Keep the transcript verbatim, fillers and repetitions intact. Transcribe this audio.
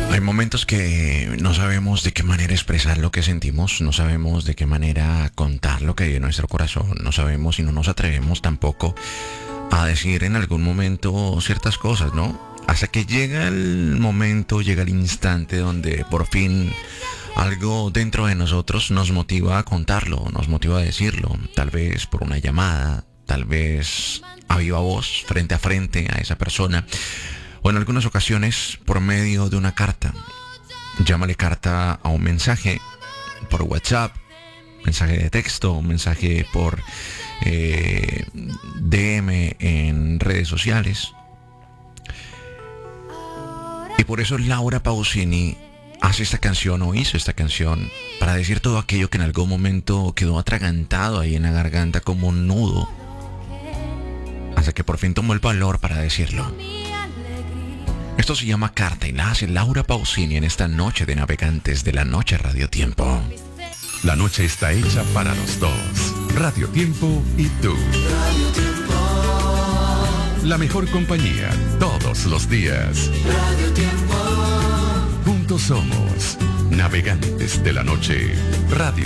Hay momentos que no sabemos de qué manera expresar lo que sentimos, no sabemos de qué manera contar lo que hay en nuestro corazón, no sabemos y no nos atrevemos tampoco a decir en algún momento ciertas cosas, ¿no? Hasta que llega el momento, llega el instante donde por fin algo dentro de nosotros nos motiva a contarlo, nos motiva a decirlo, tal vez por una llamada, tal vez a viva voz, frente a frente a esa persona, o en algunas ocasiones por medio de una carta. Llámale carta a un mensaje por WhatsApp, mensaje de texto, un mensaje por eh, D M en redes sociales. Y por eso Laura Pausini hace esta canción o hizo esta canción para decir todo aquello que en algún momento quedó atragantado ahí en la garganta como un nudo, hasta que por fin tomó el valor para decirlo. Esto se llama Carta y la hace Laura Pausini en esta noche de Navegantes de la Noche Radio Tiempo. La noche está hecha para los dos. Radio Tiempo y tú. Radio Tiempo. La mejor compañía todos los días. Radio Tiempo. Juntos somos Navegantes de la Noche Radio